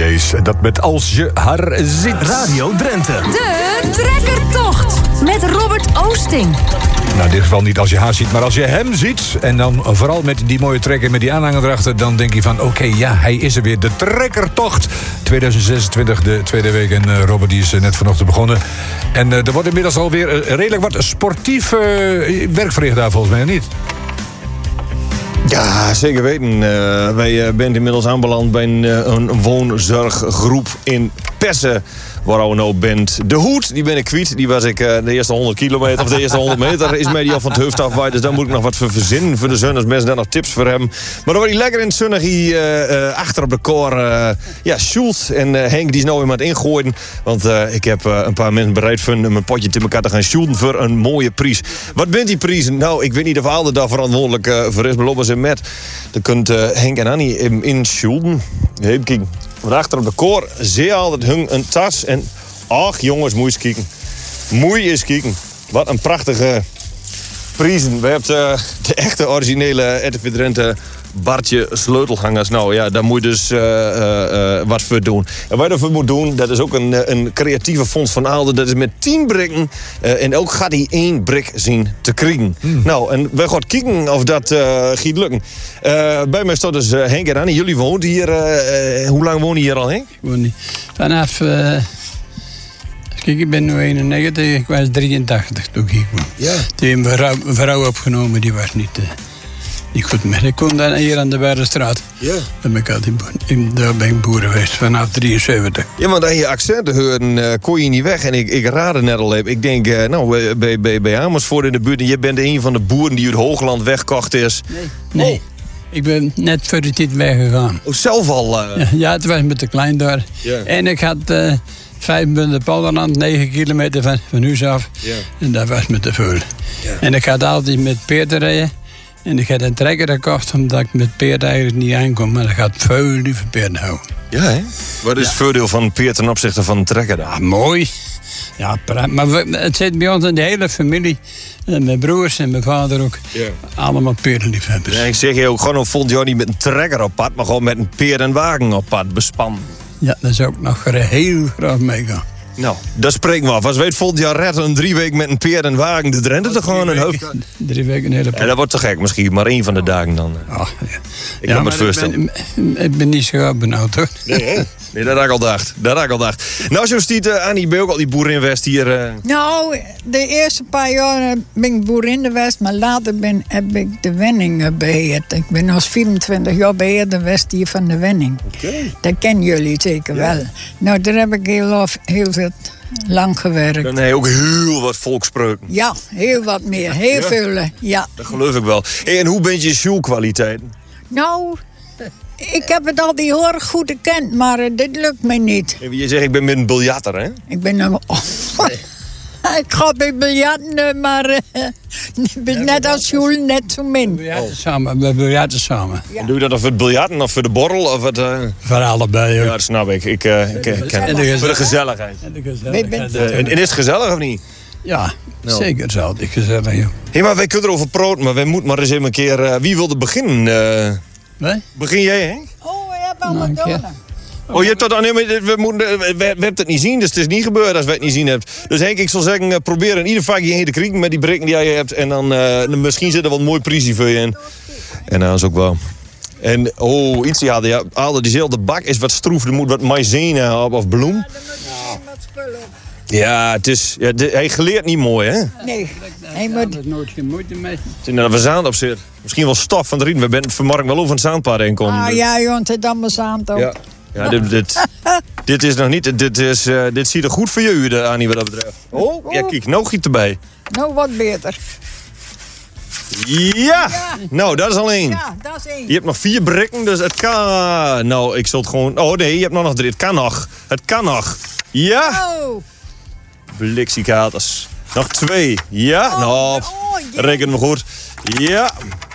Chevaliers. En dat met Als je haar ziet. Radio Drenthe. De trekkertocht met Robert Oosting. Nou, in dit geval niet als je haar ziet, maar als je hem ziet. En dan vooral met die mooie trekker, met die aanhanger erachter. Dan denk je van, oké, ja, hij is er weer. De trekkertocht 2026, de tweede week. En Robert die is net vanochtend begonnen. En er wordt inmiddels alweer redelijk wat sportief werk verricht daar volgens mij, niet? Ja, zeker weten. Wij zijn inmiddels aanbeland bij een woonzorggroep in Pessen. Waar we nou bent. De hoed, die ben ik kwijt. Die was ik de eerste 100 kilometer of de eerste 100 meter. Is mij die al van het hoofd afwaaid. Dus daar moet ik nog wat voor verzinnen voor de zon. Als mensen daar nog tips voor hebben. Maar dan wordt hij lekker in het zonnige achter op de koor. Schultz en Henk die is nou weer met ingooien. Want ik heb een paar mensen bereid vinden mijn potje te elkaar te gaan shooten voor een mooie prijs. Wat bent die prijzen? Nou, ik weet niet of Alde daar verantwoordelijk voor is. Maar lopen ze met. Dan kunt Henk en Annie in shooten. Even kijken. Want achter op de koor zie je altijd een tas. En ach jongens, moet je eens kijken. Moet je eens kijken. Wat een prachtige prijzen. We hebben de echte originele RTV Drenthe Bartje sleutelhangers. Nou ja, daar moet je dus wat voor doen. En wat je ervoor moet doen, dat is ook een creatieve fonds van Aalden. Dat is met 10 brikken. En ook gaat hij 1 brik zien te krijgen. Nou, en we gaan kijken of dat gaat lukken. Bij mij staat dus Henk en Annie. Jullie wonen hier. Hoe lang wonen hier al, Henk? Ik woon niet. Vanaf... Kijk, ik ben nu 91, ik was 83 toen ik woon. Ja. Die hebben een vrouw opgenomen, die was niet goed meer. Ik kon dan hier aan de Berdenstraat. Ja. Daar ben ik boer geweest, vanaf 73. Ja, want aan je accenten horen kon je niet weg. En ik raadde net al even. Ik denk, bij Amersfoort in de buurt... en je bent een van de boeren die uit Hoogland wegkocht is. Nee. Oh. Ik ben net voor de tijd weggegaan. Oh, zelf al? Ja, het was met de klein daar. Ja. En ik had 5 bunten Polderland, 9 kilometer van huis af. Ja. En dat was met de veul. Ja. En ik had altijd met peerten rijden. En ik had een trekker gekocht omdat ik met peert eigenlijk niet aankom. Maar ik had veel liever peert houden. Ja, hè? Wat is het voordeel van een peer ten opzichte van een trekker dan? Ah, mooi. Ja, maar het zit bij ons in de hele familie. En mijn broers en mijn vader ook. Ja. Allemaal peerliefhebbers. Ja, ik zeg je ook gewoon een volgend jaar niet met een trekker op pad... maar gewoon met een peer en wagen op pad bespannen. Ja, daar zou ik nog heel graag mee gaan. Nou, dat spreken we af. Als we het volgend jaar redden een 3 weken met een peer en wagen... de Drenthe toch gewoon een hoofd... 3 weken een hele Ja, dat wordt te gek misschien, maar 1 van de dagen dan. Ach, ja. Ik kan me het voorstellen. Ik ben niet zo benauwd hoor. Nee, hè? Nee, dat had ik al dacht. Nou, zo stiet Annie, ben je ook al die boerin-west hier... Nou, de eerste paar jaren ben ik boerin geweest, maar later heb ik de Wenning beheerd. Ik ben als 24 jaar beheerder West hier van de Wenning. Okay. Dat kennen jullie zeker wel. Nou, daar heb ik heel veel lang gewerkt. Dan heb je ook heel wat volkspreuken. Ja, heel wat meer. Heel veel, ja. Dat geloof ik wel. Hey, en hoe bent je sjoelkwaliteiten? Nou, ik heb het al die horen goed gekend, maar dit lukt me niet. Je zegt, ik ben met een biljarter, hè? Ik ben een... Ik ga bij biljarten, maar net als Joel, net zo min. We biljarten samen. Ja. Doe je dat dan voor het biljarten of voor de borrel? Of het, Voor allebei. Ja, dat snap ik. Ik ken het. Voor de gezelligheid. En is het gezellig of niet? Ja, nou. Zeker is altijd gezellig, joh. Hey, maar wij kunnen erover praten, maar wij moeten maar eens even een keer... wie wilde beginnen? Nee? Begin jij, Henk? Oh, je hebt al wat doen. Oh, je hebt dat al... Nee, maar we hebben het niet zien, dus het is niet gebeurd als we het niet zien hebben. Dus Henk, ik zal zeggen, probeer in ieder vakje heen te krieken met die brikken die jij hebt. En dan misschien zit er wat mooi prijsje voor je in. En dat is ook wel... En, iets die hadden, ja, diezelfde bak is wat stroef. Er moet wat maïzena op of bloem. Ja, het is... Ja, hij geleerd niet mooi, hè? Nee. Hij moet nooit geen moeite mee. We zand op zit. Misschien wel stof van de rien. We zijn vanmorgen wel over het zandpad heen komen. Ah ja, joh, het is allemaal zand op. Ja. Ja, dit is nog niet... Dit ziet er goed voor je, Annie, wat dat betreft. Oh, ja, kijk, nou giet erbij. Nou, wat beter. Ja! Nou, dat is al 1. Ja, dat is 1. Je hebt nog 4 brikken, dus het kan... Nou, ik zal het gewoon... Oh nee, je hebt nog 3. Het kan nog. Het kan nog. Ja! Oh. Bliksiegaters. Nog 2. Ja? Nou, reken me goed. Ja.